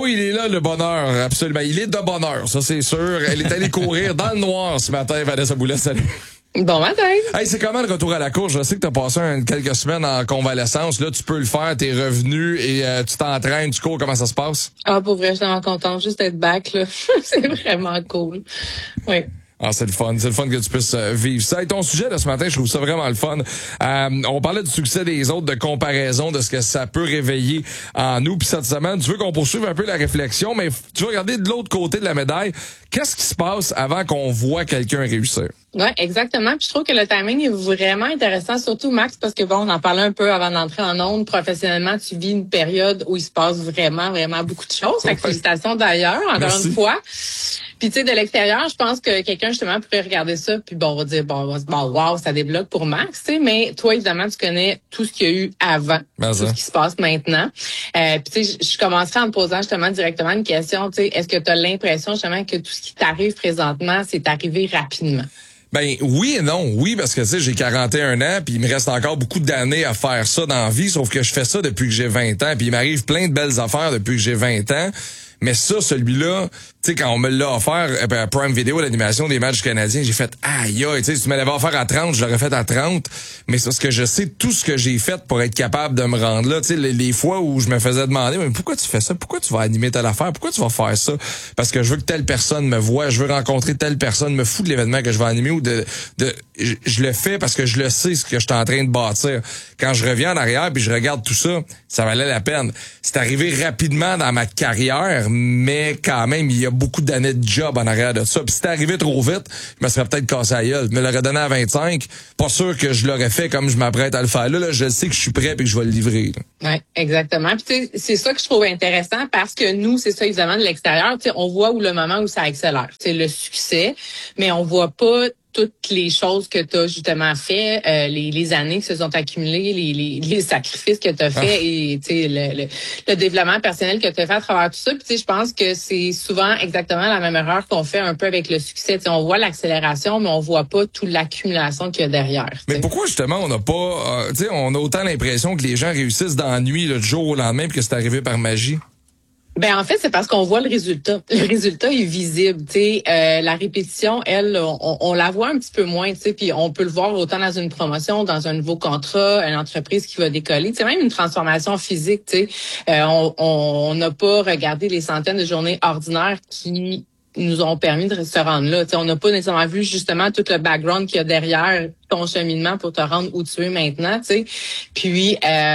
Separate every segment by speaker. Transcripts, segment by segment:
Speaker 1: oui, il est là, le bonheur, absolument. Il est de bonheur, ça c'est sûr. Elle est allée courir dans le noir ce matin, Vanessa Boulet, salut.
Speaker 2: Bon matin.
Speaker 1: Hey, c'est comment le retour à la course? Je sais que t'as passé quelques semaines en convalescence. Là, tu peux le faire, t'es revenu et tu t'entraînes, tu cours. Comment ça se passe?
Speaker 2: Ah, pour vrai, je suis tellement contente juste d'être back, là. C'est vraiment cool. Oui.
Speaker 1: Ah, c'est le fun que tu puisses vivre ça. Et ton sujet de ce matin, je trouve ça vraiment le fun. On parlait du succès des autres, de comparaison, de ce que ça peut réveiller en nous. Puis cette semaine, tu veux qu'on poursuive un peu la réflexion, mais tu veux regarder de l'autre côté de la médaille. Qu'est-ce qui se passe avant qu'on voit quelqu'un réussir?
Speaker 2: Ouais, exactement. Puis je trouve que le timing est vraiment intéressant, surtout Max, parce que bon, on en parlait un peu avant d'entrer en ondes. Professionnellement, tu vis une période où il se passe vraiment beaucoup de choses. Fait que félicitations d'ailleurs, encore une fois. Puis tu sais, de l'extérieur, je pense que quelqu'un justement pourrait regarder ça, puis bon, on va dire wow, ça débloque pour Max, tu sais. Mais toi, évidemment, tu connais tout ce qu'il y a eu avant, tout ce qui se passe maintenant. Puis tu sais, je commencerai en te posant justement directement une question. Tu sais, est-ce que tu as l'impression justement que tout ce qui t'arrive présentement, c'est arrivé rapidement?
Speaker 1: Ben oui et non. Oui, parce que tu sais, j'ai 41 ans, puis il me reste encore beaucoup d'années à faire ça dans la vie, sauf que je fais ça depuis que j'ai 20 ans, puis il m'arrive plein de belles affaires depuis que j'ai 20 ans. Mais ça, celui-là, tu sais, quand on me l'a offert à Prime Video, l'animation des matchs canadiens, j'ai fait aïe, tu sais, si tu me l'avais offert à 30, je l'aurais fait à 30. Mais c'est parce que je sais tout ce que j'ai fait pour être capable de me rendre là. Tu sais, les fois où je me faisais demander, mais pourquoi tu fais ça? Pourquoi tu vas animer telle affaire? Pourquoi tu vas faire ça? Parce que je veux que telle personne me voie, je veux rencontrer telle personne, me fout de l'événement que je vais animer ou je le fais parce que je le sais ce que je suis en train de bâtir. Quand je reviens en arrière puis je regarde tout ça, ça valait la peine. C'est arrivé rapidement dans ma carrière, mais quand même, il y a beaucoup d'années de job en arrière de ça. Puis si c'était arrivé trop vite, je me serais peut-être cassé la gueule. Je me l'aurais donné à 25. Pas sûr que je l'aurais fait comme je m'apprête à le faire. Là, je sais que je suis prêt et que je vais le livrer.
Speaker 2: Oui, exactement. Puis tu sais, c'est ça que je trouve intéressant parce que nous, c'est ça évidemment de l'extérieur. Tu sais, on voit où le moment où ça accélère. C'est le succès, mais on voit pas toutes les choses que tu as justement fait, les années qui se sont accumulées, les sacrifices que tu as fait et tu sais le développement personnel que tu as fait à travers tout ça. Puis tu sais, je pense que c'est souvent exactement la même erreur qu'on fait un peu avec le succès. Tu sais, on voit l'accélération, mais on voit pas toute l'accumulation qu'il y a derrière. T'sais.
Speaker 1: Mais pourquoi justement on n'a pas, tu sais, on a autant l'impression que les gens réussissent dans la nuit, là, du jour au lendemain, puis que c'est arrivé par magie?
Speaker 2: Ben en fait, c'est parce qu'on voit le résultat. Le résultat est visible. Tu sais, la répétition, elle, on la voit un petit peu moins. Tu sais, puis on peut le voir autant dans une promotion, dans un nouveau contrat, une entreprise qui va décoller. Tu sais, même une transformation physique. Tu sais, on n'a pas regardé les centaines de journées ordinaires qui nous ont permis de se rendre là. Tu sais, on n'a pas nécessairement vu justement tout le background qu'il y a derrière ton cheminement pour te rendre où tu es maintenant. Tu sais, puis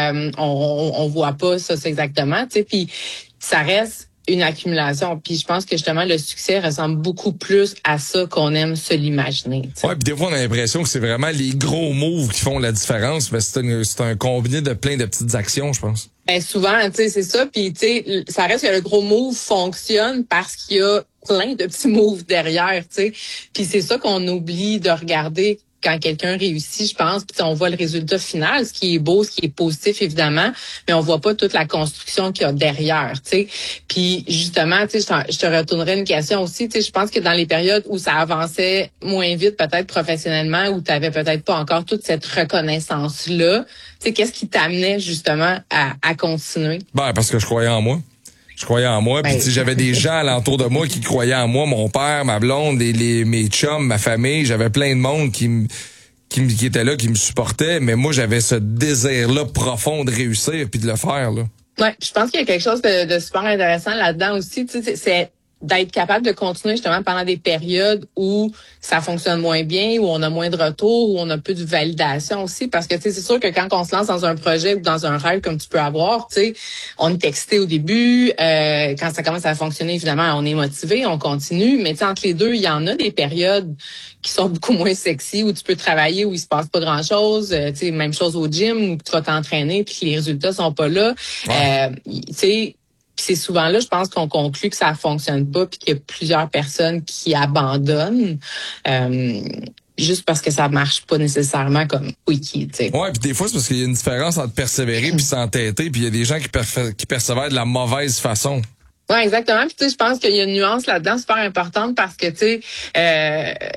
Speaker 2: on voit pas ça, c'est exactement. Tu sais, puis ça reste une accumulation. Puis je pense que justement, le succès ressemble beaucoup plus à ça qu'on aime se l'imaginer. T'sais.
Speaker 1: Ouais, puis des fois, on a l'impression que c'est vraiment les gros moves qui font la différence, mais c'est un combiné de plein de petites actions, je pense.
Speaker 2: Ben souvent, tu sais, c'est ça. Puis tu sais, ça reste que le gros move fonctionne parce qu'il y a plein de petits moves derrière, tu sais. Puis c'est ça qu'on oublie de regarder quand quelqu'un réussit, je pense, puis on voit le résultat final, ce qui est beau, ce qui est positif, évidemment, mais on voit pas toute la construction qu'il y a derrière, tu sais. Puis justement, tu sais, je te retournerai une question aussi, tu sais, je pense que dans les périodes où ça avançait moins vite, peut-être professionnellement, où tu avais peut-être pas encore toute cette reconnaissance-là, tu sais, qu'est-ce qui t'amenait justement à continuer?
Speaker 1: Ben, parce que je croyais en moi. Je croyais en moi, puis j'avais des gens alentour de moi qui croyaient en moi, mon père, ma blonde, mes chums, ma famille, j'avais plein de monde qui était là, qui me supportait, mais moi j'avais ce désir-là profond de réussir puis de le faire là.
Speaker 2: Ouais, je pense qu'il y a quelque chose de super intéressant là-dedans aussi, tu sais, c'est d'être capable de continuer justement pendant des périodes où ça fonctionne moins bien, où on a moins de retours, où on a peu de validation aussi. Parce que tu sais, c'est sûr que quand on se lance dans un projet ou dans un rêve comme tu peux avoir, tu sais, on est excité au début. Quand ça commence à fonctionner, évidemment, on est motivé, on continue. Mais tu sais, entre les deux, il y en a des périodes qui sont beaucoup moins sexy, où tu peux travailler, où il se passe pas grand-chose. Tu sais, même chose au gym, où tu vas t'entraîner, puis les résultats sont pas là. Ouais. Tu sais, c'est souvent là, je pense qu'on conclut que ça fonctionne pas puis qu'il y a plusieurs personnes qui abandonnent juste parce que ça marche pas nécessairement comme wiki, tu sais.
Speaker 1: Ouais, puis des fois c'est parce qu'il y a une différence entre persévérer puis s'entêter, puis il y a des gens qui persévèrent de la mauvaise façon.
Speaker 2: Ouais, exactement. Puis tu sais, je pense qu'il y a une nuance là-dedans super importante parce que tu sais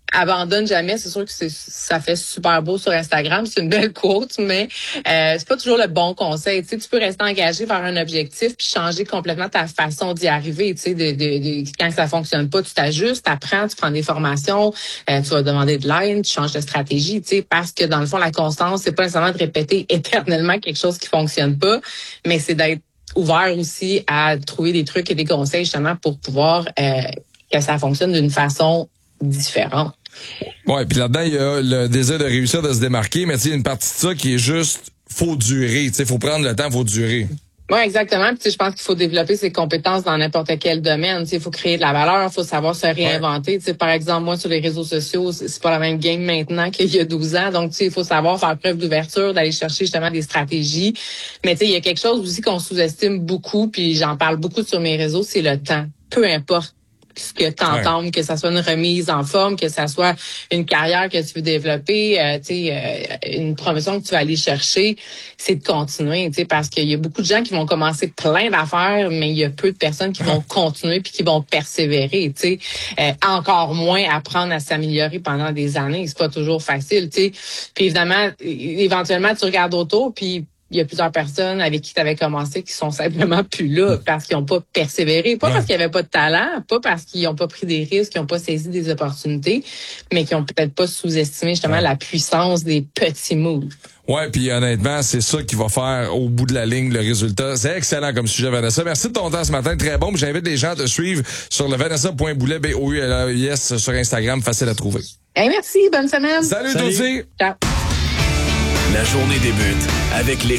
Speaker 2: abandonne jamais. C'est sûr que ça fait super beau sur Instagram, c'est une belle quote, mais c'est pas toujours le bon conseil. Tu sais, tu peux rester engagé vers un objectif puis changer complètement ta façon d'y arriver. Tu sais, quand ça fonctionne pas, tu t'ajustes, t'apprends, tu prends des formations, tu vas demander de l'aide, tu changes de stratégie. Tu sais, parce que dans le fond, la constance, c'est pas nécessairement de répéter éternellement quelque chose qui fonctionne pas, mais c'est d'être ouvert aussi à trouver des trucs et des conseils justement pour pouvoir que ça fonctionne d'une façon différente.
Speaker 1: Ouais, puis là-dedans, il y a le désir de réussir, de se démarquer, mais tu sais, il y a une partie de ça qui est juste, faut durer, tu sais, faut prendre le temps, faut durer.
Speaker 2: Oui, exactement. Puis, je pense qu'il faut développer ses compétences dans n'importe quel domaine. Il faut créer de la valeur, il faut savoir se réinventer. Ouais. Par exemple, moi, sur les réseaux sociaux, c'est pas la même game maintenant qu'il y a 12 ans. Donc, il faut savoir faire preuve d'ouverture, d'aller chercher justement des stratégies. Mais il y a quelque chose aussi qu'on sous-estime beaucoup, puis j'en parle beaucoup sur mes réseaux, c'est le temps. Peu importe ce que tu entends, que ça soit une remise en forme, que ça soit une carrière que tu veux développer, une promotion que tu vas aller chercher, c'est de continuer, parce qu'il y a beaucoup de gens qui vont commencer plein d'affaires, mais il y a peu de personnes qui vont continuer puis qui vont persévérer, encore moins apprendre à s'améliorer pendant des années, c'est pas toujours facile, Puis évidemment, éventuellement tu regardes autour puis il y a plusieurs personnes avec qui tu avais commencé qui sont simplement plus là parce qu'ils n'ont pas persévéré. Pas parce qu'il n'y avait pas de talent, pas parce qu'ils n'ont pas pris des risques, qu'ils n'ont pas saisi des opportunités, mais qui n'ont peut-être pas sous-estimé justement la puissance des petits moves.
Speaker 1: Ouais, puis honnêtement, c'est ça qui va faire au bout de la ligne le résultat. C'est excellent comme sujet, Vanessa. Merci de ton temps ce matin, très bon. J'invite les gens à te suivre sur le vanessa.boulet, B-O-U-L-A-I-S, sur Instagram, facile à trouver.
Speaker 2: Merci, bonne semaine.
Speaker 1: Salut. Toi aussi.
Speaker 2: Ciao.
Speaker 3: La journée débute avec les